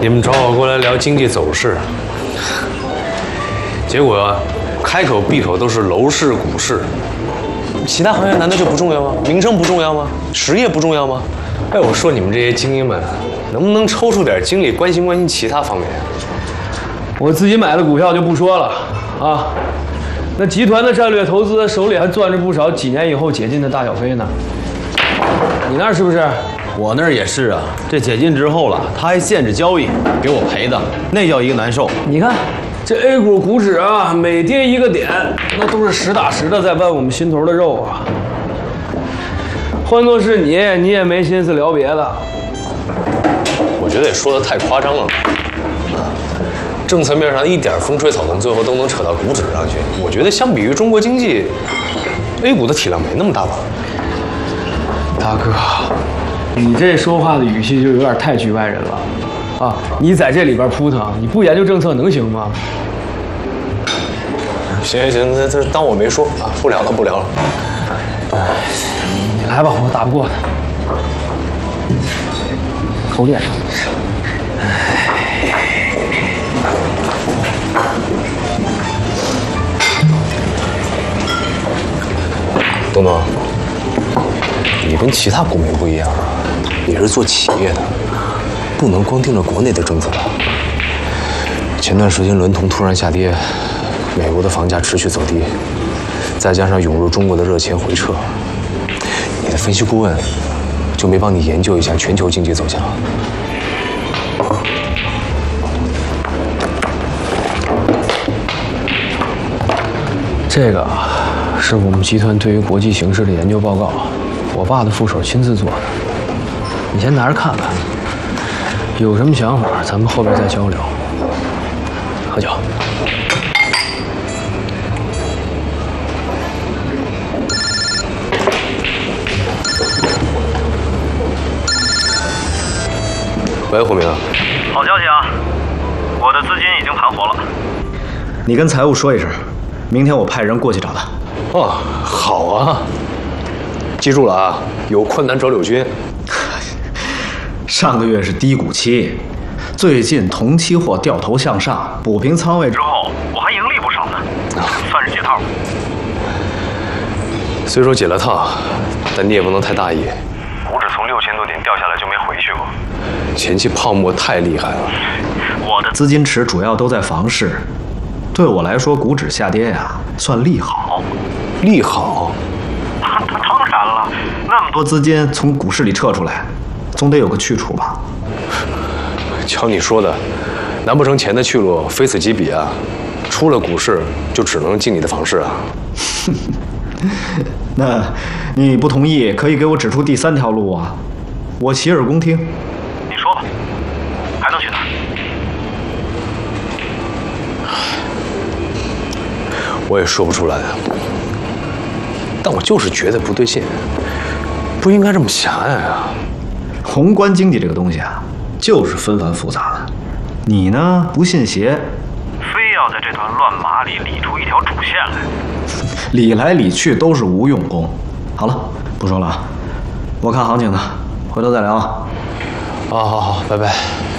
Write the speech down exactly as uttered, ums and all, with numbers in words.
你们找我过来聊经济走势，结果开口闭口都是楼市、股市，其他行业难道就不重要吗？民生不重要吗？实业不重要吗？哎，我说你们这些精英们，能不能抽出点精力关心关心其他方面？ 我自己买的股票就不说了啊，那集团的战略投资手里还攥着不少几年以后解禁的大小飞呢。你那儿是不是？ 我那儿也是啊，这解禁之后了，他还限制交易，给我赔的，那叫一个难受。 你看，这 A 股股指啊，每跌一个点，那都是实打实的在剜我们心头的肉啊。换作是你，你也没心思聊别的。 我觉得也说的太夸张了。政策面上一点风吹草动，最后都能扯到股指上去。我觉得相比于中国经济 ，A 股的体量没那么大吧。 大哥，你这说话的语气就有点太局外人了，啊！你在这里边扑腾，你不研究政策能行吗？ 行行行，那这当我没说啊，不聊了不聊了。 你来吧，我打不过他。口脸。 东东，你跟其他股民不一样啊，你是做企业的，不能光盯着国内的政策。前段时间伦铜突然下跌，美国的房价持续走低，再加上涌入中国的热钱回撤，你的分析顾问就没帮你研究一下全球经济走向？ 这个是我们集团对于国际形势的研究报告，我爸的副手亲自做的。你先拿着看看，有什么想法，咱们后边再交流。喝酒。喂，虎明。 好消息啊，我的资金已经盘活了。 你跟财务说一声，明天我派人过去找他。 哦，好啊。记住了啊，有困难找柳军。 上个月是低谷期，最近铜期货掉头向上，补平仓位之后，我还盈利不少呢，算是解套。 虽说解了套，但你也不能太大意。 股指从六千多点掉下来就没回去过， 前期泡沫太厉害了。 我的资金池主要都在房市，对我来说，股指下跌呀，算利好。 利好？ 当然了，那么多资金从股市里撤出来，总得有个去处吧？ 瞧你说的，难不成钱的去路非此即彼啊？出了股市就只能进你的房市啊？ 那你不同意，可以给我指出第三条路啊，我洗耳恭听。 你说吧，还能去哪儿？ 我也说不出来，但我就是觉得不对劲，不应该这么狭隘啊！ 宏观经济这个东西啊，就是纷繁复杂的。你呢，不信邪， 非要在这团乱麻里理出一条主线来， 理来理去都是无用功。好了，不说了啊，我看行情呢，回头再聊啊。 好好好，拜拜。